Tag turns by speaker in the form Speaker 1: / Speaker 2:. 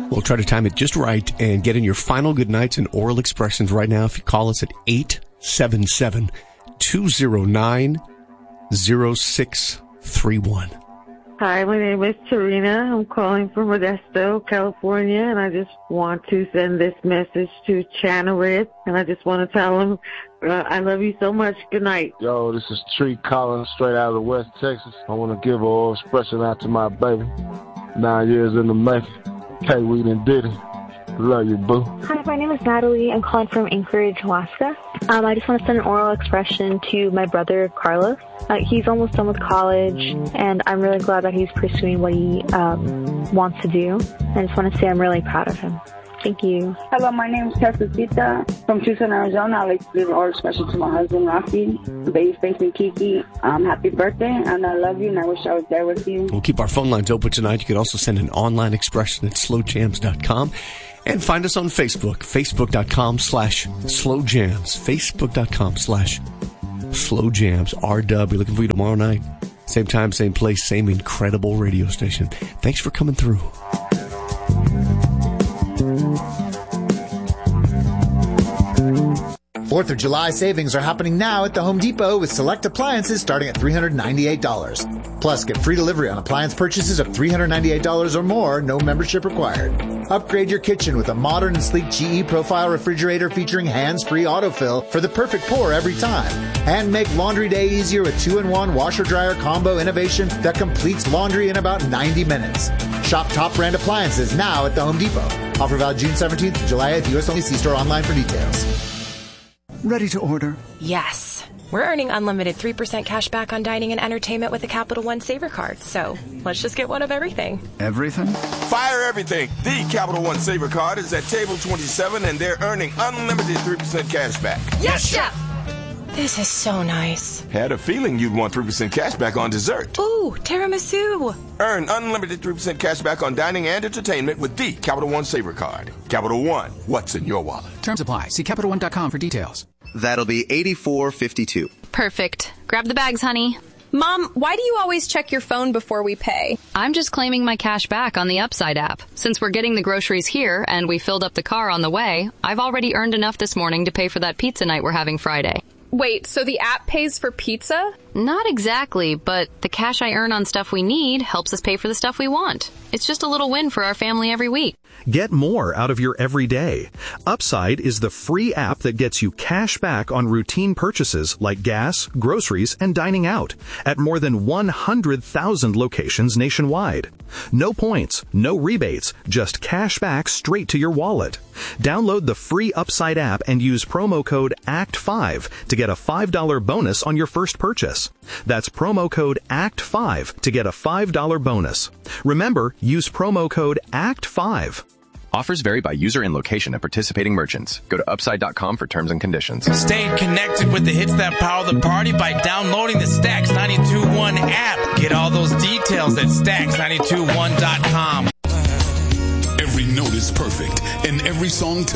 Speaker 1: We'll try to time it just right and get in your final good nights and oral expressions right now if you call us at 877-209-0631.
Speaker 2: Hi, my name is Tarina. I'm calling from Modesto, California, and I just want to send this message to Chanarid, and I just want to tell him I love you so much. Good night.
Speaker 3: Yo, this is Tree calling straight out of West Texas. I want to give an oral expression out to my baby. 9 years in the making. K-Weed and Diddy. Love you, boo.
Speaker 4: Hi, my name is Natalie. I'm calling from Anchorage, Alaska. I just want to send an oral expression to my brother, Carlos. He's almost done with college, and I'm really glad that he's pursuing what he wants to do. I just want to say I'm really proud of him. Thank you.
Speaker 5: Hello, my name is Tessacita from Tucson, Arizona. I'd like to give an oral expression to my husband, Rafi, baby face and Kiki. Happy birthday, and I love you, and I wish I was there with you.
Speaker 1: We'll keep our phone lines open tonight. You can also send an online expression at slowjams.com. And find us on Facebook, facebook.com/slowjams, facebook.com/slowjams, RW. Looking for you tomorrow night. Same time, same place, same incredible radio station. Thanks for coming through.
Speaker 6: Fourth of July savings are happening now at the Home Depot with select appliances starting at $398. Plus, get free delivery on appliance purchases of $398 or more, no membership required. Upgrade your kitchen with a modern and sleek GE Profile refrigerator featuring hands-free autofill for the perfect pour every time. And make laundry day easier with 2-in-1 washer-dryer combo innovation that completes laundry in about 90 minutes. Shop top brand appliances now at the Home Depot. Offer valid June 17th to July 8th. U.S. only. See store online for details.
Speaker 7: Ready to order?
Speaker 8: Yes. We're earning unlimited 3% cash back on dining and entertainment with the Capital One Saver Card. So let's just get one of everything.
Speaker 7: Everything?
Speaker 9: Fire everything. The Capital One Saver Card is at table 27, and they're earning unlimited 3% cash back.
Speaker 8: Yes, Chef! This is so nice.
Speaker 9: Had a feeling you'd want 3% cash back on dessert.
Speaker 8: Ooh, tiramisu.
Speaker 9: Earn unlimited 3% cash back on dining and entertainment with the Capital One Saver Card. Capital One, what's in your wallet?
Speaker 10: Terms apply. See CapitalOne.com for details.
Speaker 11: That'll be $84.52.
Speaker 12: Perfect. Grab the bags, honey.
Speaker 13: Mom, why do you always check your phone before we pay?
Speaker 12: I'm just claiming my cash back on the Upside app. Since we're getting the groceries here and we filled up the car on the way, I've already earned enough this morning to pay for that pizza night we're having Friday.
Speaker 13: Wait, so the app pays for pizza?
Speaker 12: Not exactly, but the cash I earn on stuff we need helps us pay for the stuff we want. It's just a little win for our family every week.
Speaker 14: Get more out of your everyday. Upside is the free app that gets you cash back on routine purchases like gas, groceries, and dining out at more than 100,000 locations nationwide. No points, no rebates, just cash back straight to your wallet. Download the free Upside app and use promo code ACT5 to get a $5 bonus on your first purchase. That's promo code ACT5 to get a $5 bonus. Remember, use promo code ACT5.
Speaker 15: Offers vary by user and location at participating merchants. Go to upside.com for terms and conditions.
Speaker 16: Stay connected with the hits that power the party by downloading the Stax 92.1 app. Get all those details at Stax921.com.
Speaker 17: Every note is perfect, and every song tells